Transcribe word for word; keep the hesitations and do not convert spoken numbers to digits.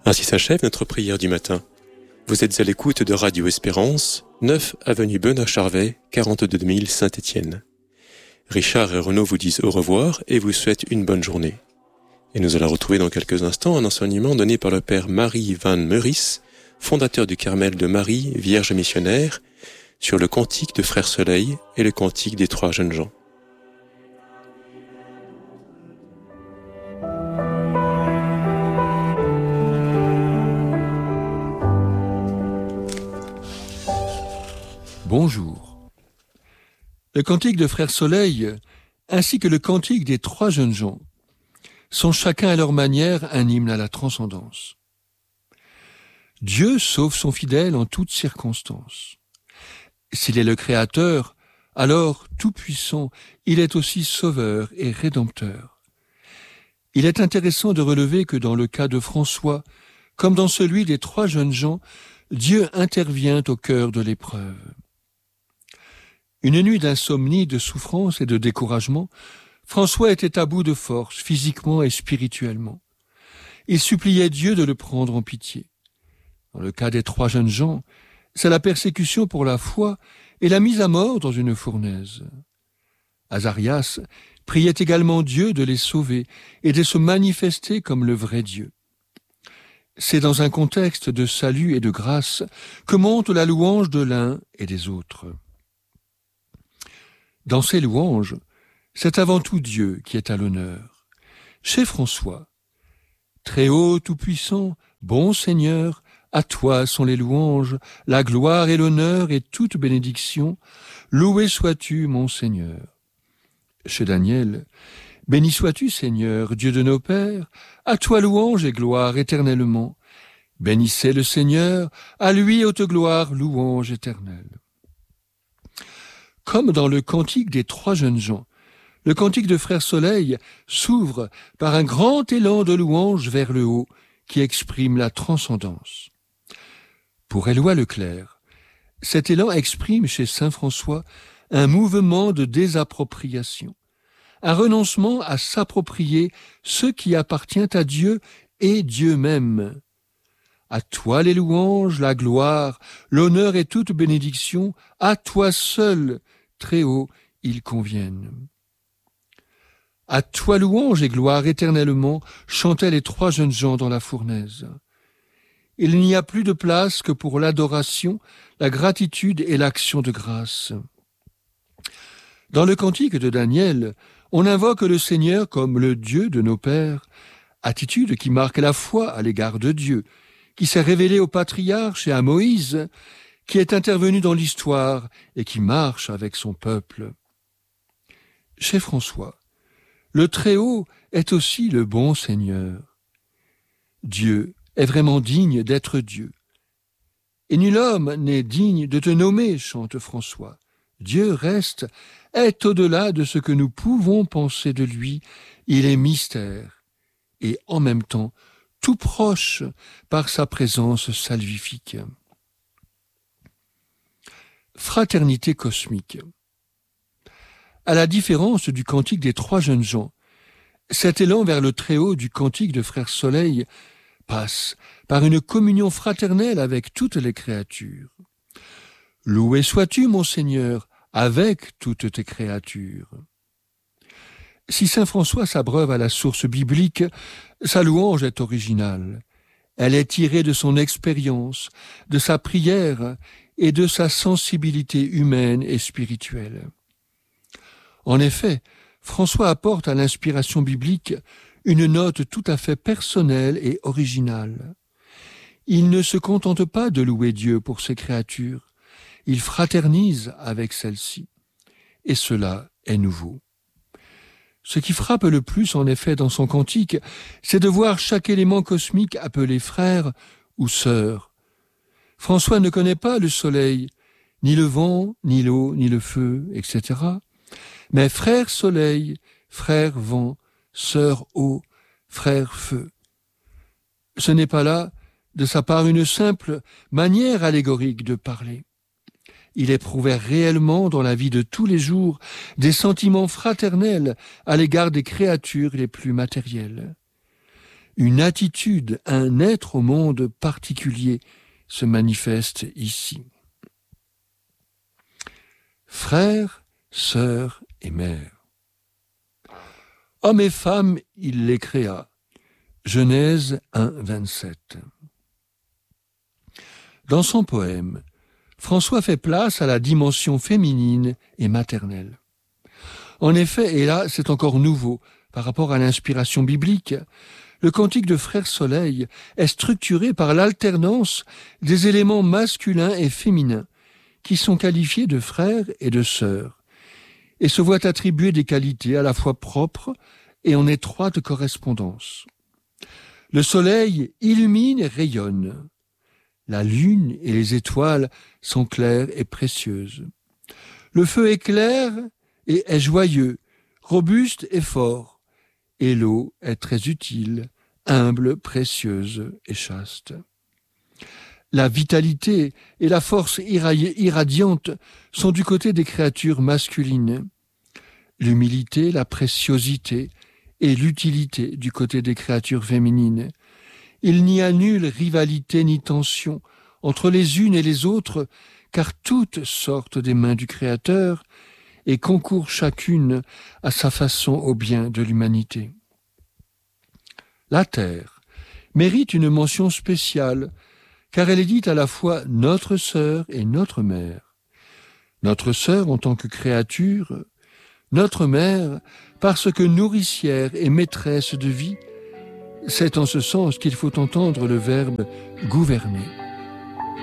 Ainsi s'achève notre prière du matin. Vous êtes à l'écoute de Radio Espérance, neuf avenue Benoît-Charvet, quarante-deux mille Saint-Étienne. Richard et Renaud vous disent au revoir et vous souhaitent une bonne journée. Et nous allons retrouver dans quelques instants un enseignement donné par le père Marie van Meuris, fondateur du Carmel de Marie, Vierge missionnaire, sur le cantique de Frère Soleil et le cantique des trois jeunes gens. Bonjour. Le cantique de Frère Soleil, ainsi que le cantique des trois jeunes gens, sont chacun à leur manière un hymne à la transcendance. Dieu sauve son fidèle en toutes circonstances. S'il est le Créateur, alors tout-puissant, il est aussi sauveur et rédempteur. Il est intéressant de relever que dans le cas de François, comme dans celui des trois jeunes gens, Dieu intervient au cœur de l'épreuve. Une nuit d'insomnie, de souffrance et de découragement, François était à bout de force, physiquement et spirituellement. Il suppliait Dieu de le prendre en pitié. Dans le cas des trois jeunes gens, c'est la persécution pour la foi et la mise à mort dans une fournaise. Azarias priait également Dieu de les sauver et de se manifester comme le vrai Dieu. C'est dans un contexte de salut et de grâce que monte la louange de l'un et des autres. Dans ces louanges, c'est avant tout Dieu qui est à l'honneur. Chez François, très haut, tout-puissant, bon Seigneur, à toi sont les louanges, la gloire et l'honneur et toute bénédiction. Loué sois-tu, mon Seigneur. Chez Daniel, béni sois-tu, Seigneur, Dieu de nos pères, à toi louange et gloire éternellement. Bénissez le Seigneur, à lui haute gloire, louange éternelle. Comme dans le cantique des trois jeunes gens, le cantique de Frère Soleil s'ouvre par un grand élan de louange vers le haut qui exprime la transcendance. Pour Éloi Leclerc, cet élan exprime chez saint François un mouvement de désappropriation, un renoncement à s'approprier ce qui appartient à Dieu et Dieu même. À toi les louanges, la gloire, l'honneur et toute bénédiction, à toi seul, très haut, ils conviennent. À toi louange et gloire éternellement, chantaient les trois jeunes gens dans la fournaise. Il n'y a plus de place que pour l'adoration, la gratitude et l'action de grâce. Dans le cantique de Daniel, on invoque le Seigneur comme le Dieu de nos pères, attitude qui marque la foi à l'égard de Dieu, qui s'est révélée au patriarche et à Moïse, qui est intervenu dans l'histoire et qui marche avec son peuple. Chez François, le Très-Haut est aussi le bon Seigneur. Dieu est vraiment digne d'être Dieu. Et nul homme n'est digne de te nommer, chante François. Dieu reste, est au-delà de ce que nous pouvons penser de lui. Il est mystère et en même temps tout proche par sa présence salvifique. Fraternité cosmique. À la différence du cantique des trois jeunes gens, cet élan vers le Très-Haut du cantique de Frère Soleil passe par une communion fraternelle avec toutes les créatures. Loué sois-tu, mon Seigneur, avec toutes tes créatures. Si saint François s'abreuve à la source biblique, sa louange est originale. Elle est tirée de son expérience, de sa prière et de sa sensibilité humaine et spirituelle. En effet, François apporte à l'inspiration biblique une note tout à fait personnelle et originale. Il ne se contente pas de louer Dieu pour ses créatures, il fraternise avec celles-ci. Et cela est nouveau. Ce qui frappe le plus, en effet, dans son cantique, c'est de voir chaque élément cosmique appelé frère ou sœur. François ne connaît pas le soleil, ni le vent, ni l'eau, ni le feu, et cetera. Mais frère soleil, frère vent, sœur eau, frère feu. Ce n'est pas là, de sa part, une simple manière allégorique de parler. Il éprouvait réellement dans la vie de tous les jours des sentiments fraternels à l'égard des créatures les plus matérielles. Une attitude, un être au monde particulier se manifeste ici. Frères, sœurs et mères. Hommes et femmes, il les créa. Genèse un, vingt-sept. Dans son poème, François fait place à la dimension féminine et maternelle. En effet, et là c'est encore nouveau par rapport à l'inspiration biblique, le cantique de Frère Soleil est structuré par l'alternance des éléments masculins et féminins qui sont qualifiés de frères et de sœurs et se voient attribuer des qualités à la fois propres et en étroite correspondance. Le soleil illumine et rayonne. La lune et les étoiles sont claires et précieuses. Le feu est clair et est joyeux, robuste et fort. Et l'eau est très utile, humble, précieuse et chaste. La vitalité et la force irradiante sont du côté des créatures masculines. L'humilité, la préciosité et l'utilité du côté des créatures féminines. Il n'y a nulle rivalité ni tension entre les unes et les autres, car toutes sortent des mains du Créateur et concourent chacune à sa façon au bien de l'humanité. La terre mérite une mention spéciale, car elle est dite à la fois notre sœur et notre mère. Notre sœur en tant que créature, notre mère parce que nourricière et maîtresse de vie. C'est en ce sens qu'il faut entendre le verbe gouverner.